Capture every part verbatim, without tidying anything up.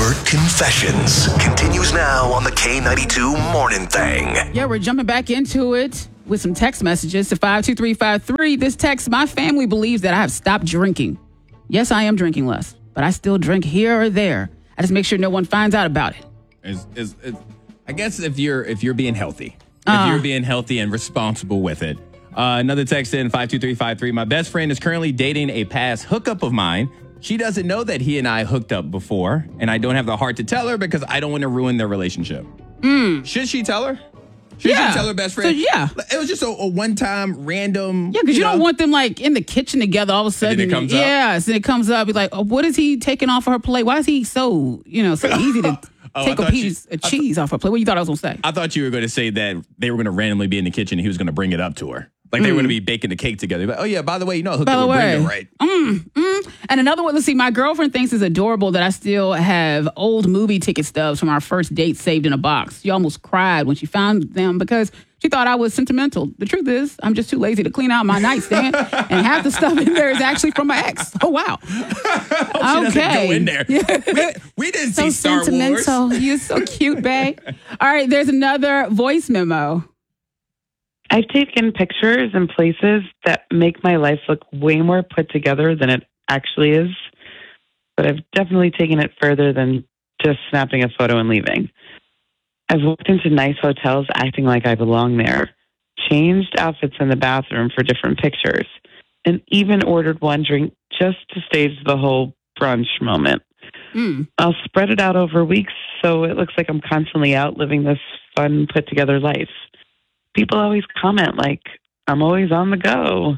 Covert Confessions continues now on the K ninety-two Morning Thing. Yeah, we're jumping back into it with some text messages to five two three five three. This text, my family believes that I have stopped drinking. Yes, I am drinking less, but I still drink here or there. I just make sure no one finds out about it. It's, it's, it's, I guess if you're if you're being healthy, Uh. if you're being healthy and responsible with it. Uh, another text in five two three five three. My best friend is currently dating a past hookup of mine. She doesn't know that he and I hooked up before, and I don't have the heart to tell her because I don't want to ruin their relationship. Mm. Should she tell her? Should Yeah. she tell her best friend? So, yeah. It was just a, a one-time random. Yeah, because you, know? don't want them like in the kitchen together all of a sudden. then it comes up? Yes, and it comes up. You're like, oh, what is he taking off of her plate? Why is he so, you know, so easy to Oh, take I a thought piece you- of cheese off her plate? What you thought I was going to say? I thought you were going to say that they were going to randomly be in the kitchen and he was going to bring it up to her. Like they were going to be baking the cake together. Like, oh, yeah, by the way, you know, I hooked By up the with way, Brenda, right? Mm, mm. And another one, let's see, my girlfriend thinks it's adorable that I still have old movie ticket stubs from our first date saved in a box. She almost cried when she found them because she thought I was sentimental. The truth is, I'm just too lazy to clean out my nightstand, and half the stuff in there is actually from my ex. Oh, wow. She doesn't Okay. go in there. We, we didn't So see Star Wars. sentimental. You're so cute, babe. All right, there's another voice memo. I've taken pictures in places that make my life look way more put together than it actually is. But I've definitely taken it further than just snapping a photo and leaving. I've walked into nice hotels acting like I belong there, changed outfits in the bathroom for different pictures, and even ordered one drink just to stage the whole brunch moment. Mm. I'll spread it out over weeks so it looks like I'm constantly out living this fun, put-together life. People always comment like, I'm always on the go.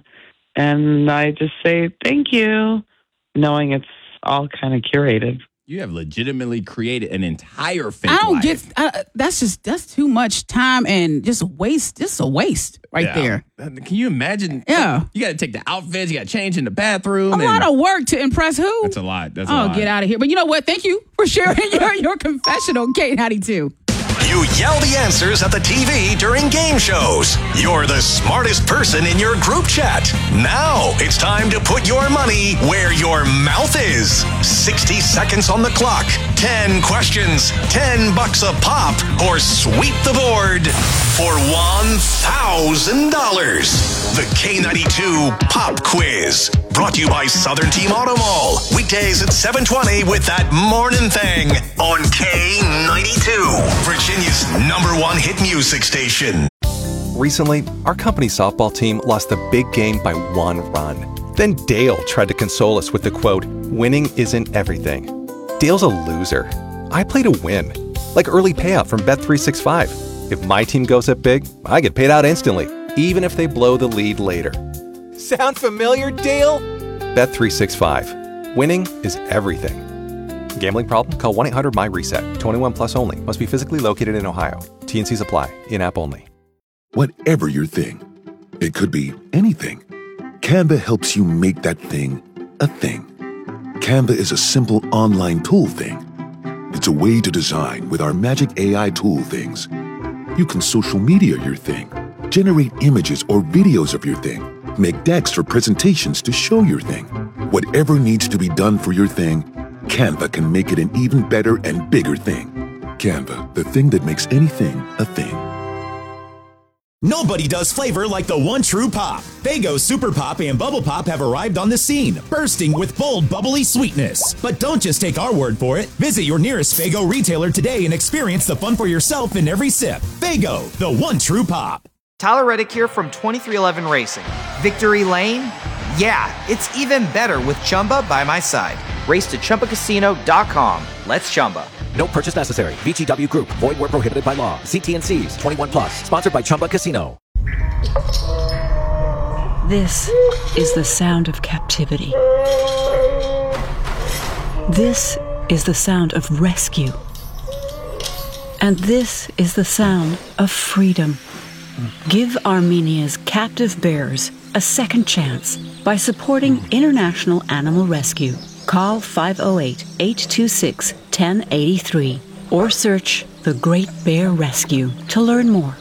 And I just say, thank you, knowing it's all kind of curated. You have legitimately created an entire fake I don't life. get uh, that's just that's too much time and just waste. Just a waste right Yeah. there. Can you imagine? Yeah. You got to take the outfits. You got to change in the bathroom. A and lot of work to impress who? That's a lot. That's a Oh, lot. get out of here! But you know what? Thank you for sharing your your confessional, K ninety-two. You yell the answers at the T V during game shows. You're the smartest person in your group chat. Now it's time to put your money where your mouth is. sixty seconds on the clock. ten questions. ten bucks a pop. Or sweep the board for one thousand dollars. The K ninety-two Pop Quiz. Brought to you by Southern Team Auto Mall. Weekdays at seven twenty with that morning thing on K ninety-two. Virginia's number one hit music station. Recently, our company softball team lost the big game by one run. Then Dale tried to console us with the quote, winning isn't everything. Dale's a loser. I play to win. Like early payout from Bet three sixty-five. If my team goes up big, I get paid out instantly, even if they blow the lead later. Sound familiar, Dale? Bet three sixty-five. Winning is everything. Gambling problem? Call one eight hundred my reset. twenty-one plus only. Must be physically located in Ohio. T and Cs apply. In-app only. Whatever your thing, it could be anything. Canva helps you make that thing a thing. Canva is a simple online tool thing. It's a way to design with our magic A I tool things. You can social media your thing, generate images or videos of your thing, make decks or presentations to show your thing. Whatever needs to be done for your thing, Canva can make it an even better and bigger thing. Canva, the thing that makes anything a thing. Nobody does flavor like the one true pop. Faygo Super Pop and Bubble Pop have arrived on the scene, bursting with bold, bubbly sweetness. But don't just take our word for it. Visit your nearest Faygo retailer today and experience the fun for yourself in every sip. Faygo, the one true pop. Tyler Reddick here from twenty-three eleven Racing. Victory Lane? Yeah, it's even better with Chumba by my side. Race to Chumba Casino dot com. Let's Chumba. No purchase necessary. V G W Group. Void where prohibited by law. See T and C's. twenty-one plus. Sponsored by Chumba Casino. This is the sound of captivity. This is the sound of rescue. And this is the sound of freedom. Give Armenia's captive bears a second chance by supporting International Animal Rescue. Call five oh eight, eight two six, one oh eight three or search The Great Bear Rescue to learn more.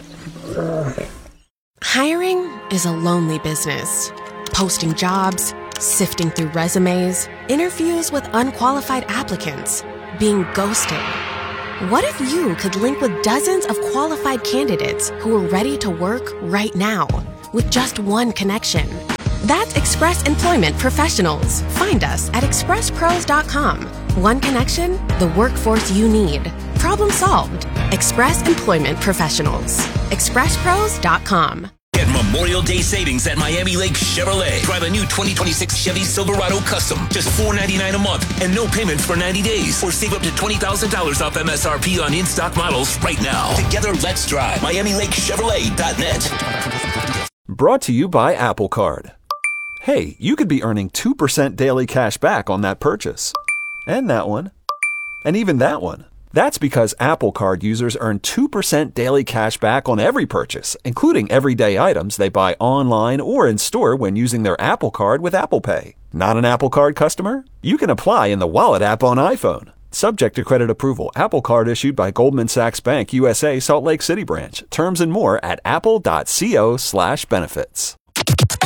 Hiring is a lonely business. Posting jobs, sifting through resumes, interviews with unqualified applicants. being ghosted. What if you could link with dozens of qualified candidates who are ready to work right now with just one connection? That's Express Employment Professionals. Find us at express pros dot com. One connection, the workforce you need. Problem solved. Express Employment Professionals. express pros dot com. Get Memorial Day savings at Miami Lake Chevrolet. Drive a new twenty twenty-six Chevy Silverado Custom. Just four dollars and ninety-nine cents a month and no payments for ninety days. Or save up to twenty thousand dollars off M S R P on in-stock models right now. Together, let's drive. Miami Lake Chevrolet dot net. Brought to you by Apple Card. Hey, you could be earning two percent daily cash back on that purchase. And that one. And even that one. That's because Apple Card users earn two percent daily cash back on every purchase, including everyday items they buy online or in store when using their Apple Card with Apple Pay. Not an Apple Card customer? You can apply in the Wallet app on iPhone. Subject to credit approval. Apple Card issued by Goldman Sachs Bank U S A Salt Lake City branch. Terms and more at apple dot co slash benefits.